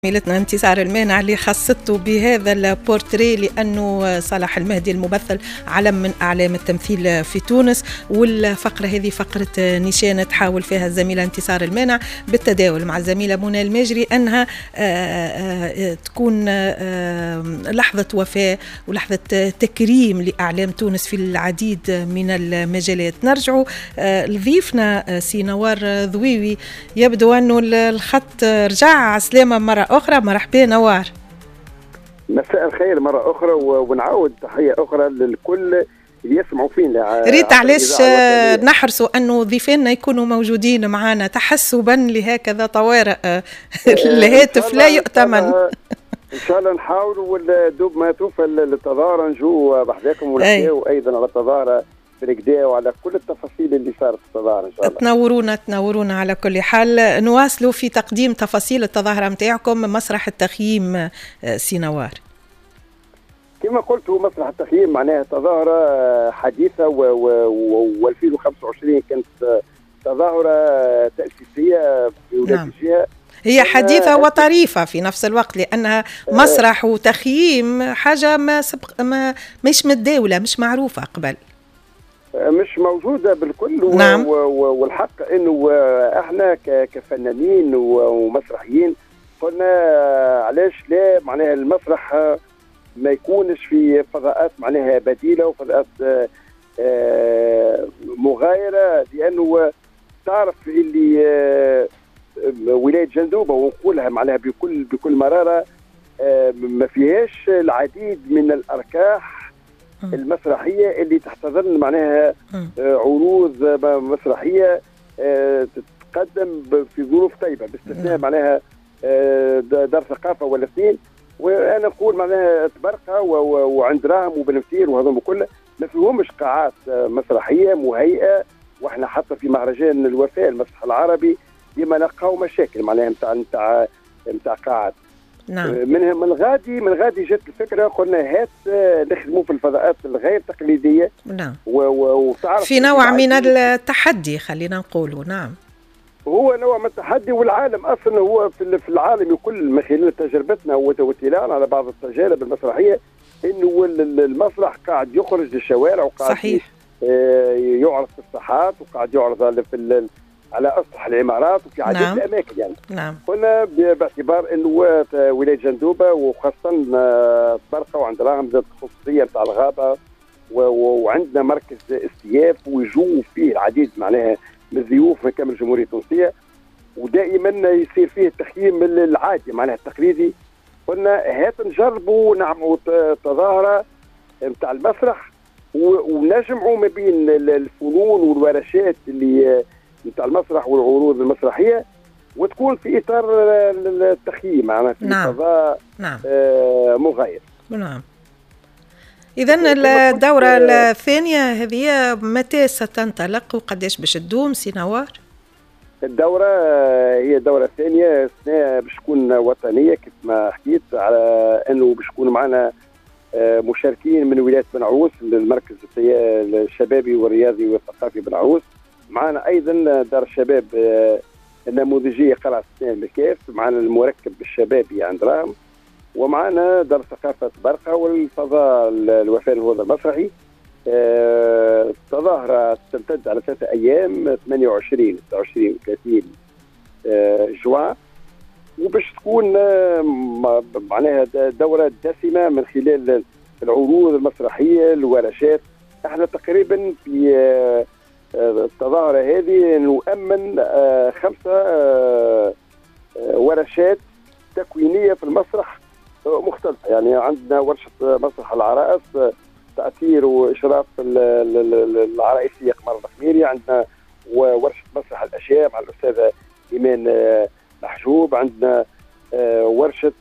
زميلتنا انتصار المانع اللي خصته بهذا البورتري لأنه صلاح المهدي الممثل علم من أعلام التمثيل في تونس. والفقرة هذه فقرة نشانة تحاول فيها الزميلة انتصار المانع بالتداول مع الزميلة منى الماجري أنها تكون لحظة وفاة ولحظة تكريم لأعلام تونس في العديد من المجالات. نرجع لضيفنا سينوار ضويوي، يبدو أنه الخط رجع عسلامة مرة أخرى. مرحبا نوار. مساء الخير مرة أخرى ونعود تحية أخرى للكل اللي يسمعوا فينا. ريت علاش نحرصوا أنه ضيفنا يكونوا موجودين معنا تحسبا لهكذا طوارئ الهاتف لا يؤتمن. إن شاء الله نحاولوا دوب ما توفى التظاهرة نجوا بحذاكم ونحكيوا أيضا على التظاهرة بالكدا وعلى كل التفاصيل اللي صارت في التظاهرة إن شاء الله. تنورونا على كل حال. نواصلوا في تقديم تفاصيل التظاهرة متاعكم مسرح التخييم سينوار. كما قلت هو مسرح التخييم معناها تظاهرة حديثة و2025 كانت تظاهرة تأسيسية في ولاية الجهة. هي حديثة وطريفة في نفس الوقت لأنها مسرح وتخييم حاجة مش متداولة مش معروفة قبل، مش موجودة بالكل. نعم. والحق انه احنا كفنانين ومسرحيين قلنا علاش لا معناها المسرح ما يكونش في فضاءات معناها بديلة وفضاءات مغايرة، لأنه تعرف اللي ولاية جندوبة ونقولها معناها بكل مرارة ما فيهاش العديد من الأركاح المسرحية اللي تحتضن معناها عروض مسرحية تتقدم في ظروف طيبة باستثناء معناها دار ثقافة ولا اثنين. وأنا نقول معناها تبرقة وعند راهم وبنفتير وهذول كله ما فيهمش قاعات مسرحية مهيئة. واحنا حتى في مهرجان الوفاء المسرح العربي ديما نلقاو مشاكل معناها نتاع قاعات. نعم. من غادي جت الفكره قلنا هات نخدموا في الفضاءات الغير تقليديه. نعم. وتعرف في نوع من التحدي خلينا نقوله. نعم. هو نوع من التحدي، والعالم اصلا هو في العالم الكل من خلال تجربتنا واطلاعنا على بعض التجارب المسرحيه انه المسرح قاعد يخرج للشوارع وقاعد صحيح. يعرض في الساحات وقاعد يعرض على أسطح العمارات وفي عديد نعم. الأماكن يعني. نعم. قلنا باعتبار أنه ولاية جندوبة وخاصة تبرقة وعند راهم الخصوصية نتاع الغابة وعندنا مركز استياف ويجوا فيه العديد معناها من الضيوف من كامل الجمهورية التونسية ودائما يصير فيه التخييم العادي معناها التقليدي. قلنا هات نجربوا نعملوا تظاهرة نتاع المسرح ونجمعوا ما بين الفنون والورشات اللي نتاع المسرح والعروض المسرحيه وتكون في اطار التخييم معناها في فضاء مغاير. نعم. اذن الدوره الثانيه هذه متى ستنطلق وقداش باش تدوم سينوار؟ الدوره هي الدوره الثانيه باش تكون وطنيه كيف ما حكيت على انه باش يكونوا معنا مشاركين من ولايه بن عروس المركز الشبابي والرياضي والثقافي بن عروس. معنا ايضا دار الشباب النموذجيه قلعه سنان بالكاف، معنا المركب الشبابي عند راهم، ومعنا دار ثقافه برقه والفضاء الوفاء الهدى المسرحي. التظاهره تمتد على 3 ايام 28 29 30 جوان، وباش تكون معناها دوره دسمه من خلال العروض المسرحيه الورشات. احنا تقريبا في التظاهرة هذه نؤمن 5 ورشات تكوينية في المسرح مختلفة. يعني عندنا ورشة مسرح العرائس تأثير وإشراف العرائسية قمر الخميري، عندنا ورشة مسرح الأشياء مع الأستاذة إيمان محجوب، عندنا ورشة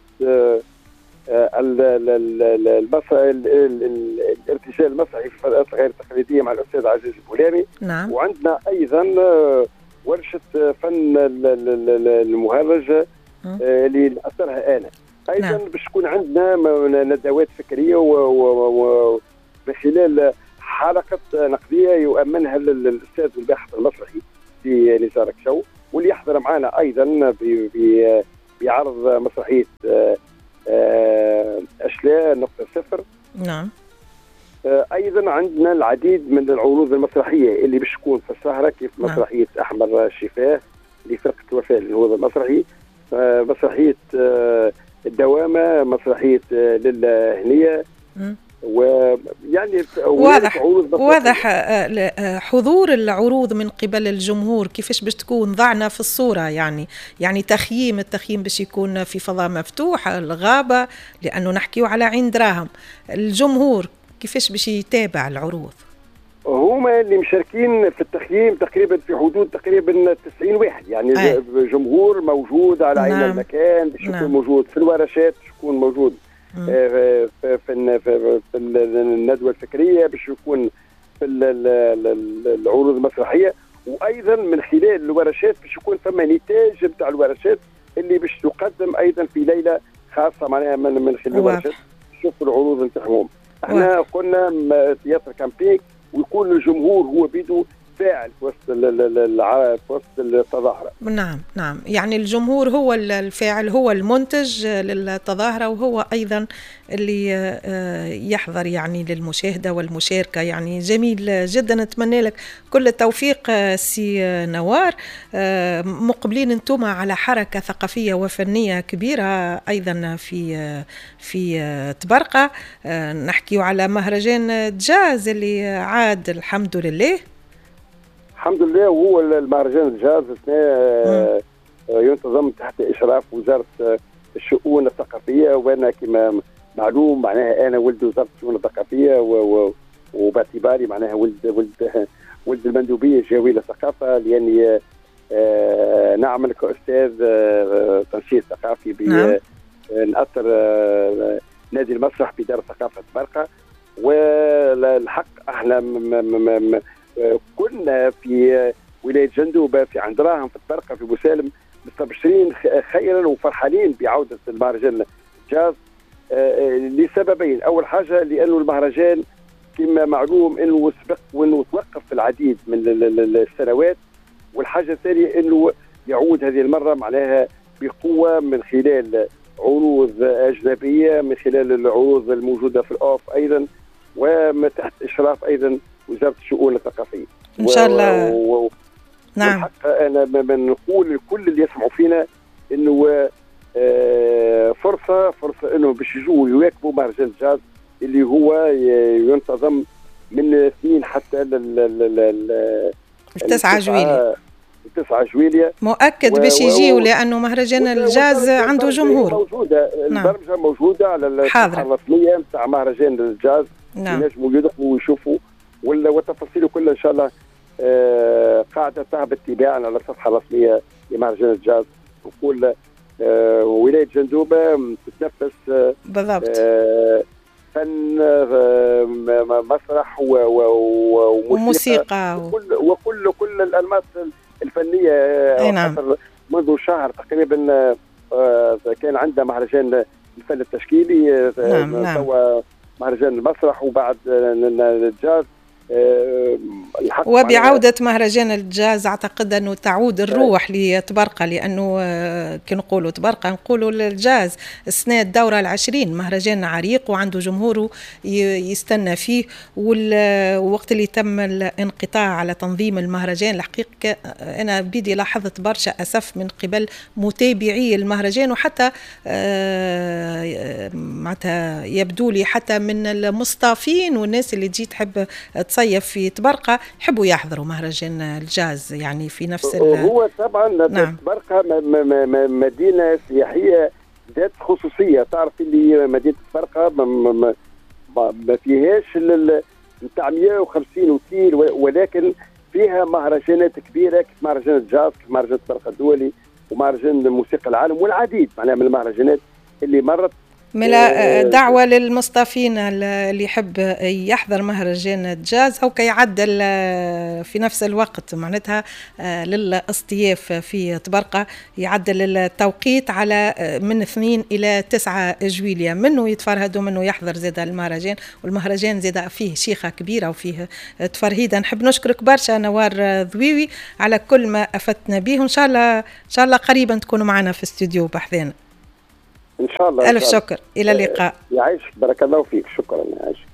الارتجال المسرحي في الفضاءات الغير التقليديه مع الاستاذ عزيز البولامي. نعم. وعندنا ايضا ورشه فن المهرج اللي اثرها انا ايضا. نعم. باش تكون عندنا ندوات فكريه ومن خلال حلقه نقديه يؤمنها الاستاذ الباحث المسرحي في نزار كشو واللي يحضر معنا ايضا بيعرض مسرحيه أشلاء نقطة صفر. نعم. ايضا عندنا العديد من العروض المسرحيه اللي باش تكون في السهره، كيف مسرحيه احمر الشفاه لفرقه وفاء للهوضه المسرحي، مسرحيه الدوامه، مسرحيه للهنيه، ويعني واضح حضور العروض من قبل الجمهور كيفاش باش تكون ضعنا في الصورة، يعني التخييم باش يكون في فضاء مفتوح، الغابة، لأنه نحكيو على عين دراهم. الجمهور كيفاش باش يتابع العروض؟ هما اللي مشاركين في التخييم تقريبا في حدود تقريبا 90 واحد، يعني جمهور موجود على عين المكان، باش يكون موجود في الورشات، باش يكون موجود في الندوه الفكريه، باش يكون في العروض المسرحيه، وايضا من خلال الورشات باش يكون ثم نتاج نتاع الورشات اللي باش تقدم ايضا في ليله خاصه معناها من خلال الورشات. شوفوا العروض نتاعهم. احنا قلنا تياتر كامبينغ، ويكون الجمهور هو بيدو فاعل في وسط التظاهرة. نعم، يعني الجمهور هو الفاعل، هو المنتج للتظاهرة، وهو أيضا اللي يحضر يعني للمشاهدة والمشاركة. يعني جميل جدا، نتمنى لك كل التوفيق سي نوار. مقبلين انتم على حركة ثقافية وفنية كبيرة أيضا في تبرقة، نحكي على مهرجان جاز اللي عاد الحمد لله. الحمد لله. وهو المهرجان الجاز ينتظم تحت إشراف وزارة الشؤون الثقافية، وأنا كما معلوم معناها أنا ولد وزارة الشؤون الثقافية، وباعتباري معناها ولد المندوبية الجوية للثقافة، لأني نعمل كأستاذ تنشيط ثقافي بنأثر نادي المسرح بدار الثقافة تبرقة. والحق احنا كنا في ولاية جندوبة في عند راهم في تبرقة في بوسالم مستبشرين خيرا وفرحانين بعودة المهرجان الجاز لسببين. أول حاجة لأنه المهرجان كما معلوم أنه سبق وأنه توقف في العديد من السنوات، والحاجة الثانية أنه يعود هذه المرة معناها بقوة من خلال عروض أجنبية، من خلال العروض الموجودة في الأوف أيضا، وتحت إشراف أيضا وزارة الشؤون الثقافية إن شاء الله. نعم. أنا بنقول لكل اللي يسمعوا فينا إنه فرصة إنه باش يجوا يواكبوا مهرجان الجاز اللي هو ينتظم من 2 حتى 9 جويلية. 9 جويلية مؤكد باش يجيوا، لأنه مهرجان الجاز عنده جمهور. موجودة البرمجة موجودة على الصفحة الرسمية نتاع مهرجان الجاز. نعم. ينجموا يدخلوا ويشوفوا والتفاصيل كلها إن شاء الله قاعدة تهب اتباعا على الصفحة الرسمية لمهرجان الجاز. وكل ولاية جندوبة تتنفس بالضبط فن مسرح وموسيقى وكل الأنماط الفنية. نعم. منذ شهر تقريبا كان عندنا مهرجان الفن التشكيلي. نعم. مهرجان المسرح وبعد الجاز. وبعودة مهرجان الجاز أعتقد أنه تعود الروح لتبرقة، لأنه كي نقولوا تبرقة نقولوا الجاز السنة الدورة 20 مهرجان عريق وعنده جمهوره يستنى فيه. والوقت اللي تم الانقطاع على تنظيم المهرجان الحقيقة أنا بدي لاحظت برشا أسف من قبل متابعي المهرجان، وحتى معناتها يبدو لي حتى من المصطافين والناس اللي تجي تحب تصيف في تبرقة يحبوا يحضروا مهرجان الجاز، يعني في نفس هو طبعا. نعم. تبرقة مدينة سياحية ذات خصوصية. تعرف اللي مدينة تبرقة ما فيهاش نتاع 150 اوتيل، ولكن فيها مهرجانات كبيرة كيف مهرجان الجاز، كيف مهرجان تبرقة الدولي، ومهرجان موسيقى العالم، والعديد معناها من المهرجانات اللي مرت دعوة للمصطفين اللي يحب يحضر مهرجان جاز أو كي يعدل في نفس الوقت معناتها للاصطياف في طبرقة، يعدل التوقيت على من 2 إلى 9 جويلية، منه يتفرهدوا منه يحضر زاد المهرجان، والمهرجان زاد فيه شيخة كبيرة وفيه تفرهيدة. نحب نشكرك برشا نوار ضويوي على كل ما أفدتنا به، وإن شاء الله قريبا تكونوا معنا في استوديو بحذانا. ان شاء الله. ألف شكر، إلى اللقاء. يعيشك، بارك الله فيك، شكرا. يعيشك.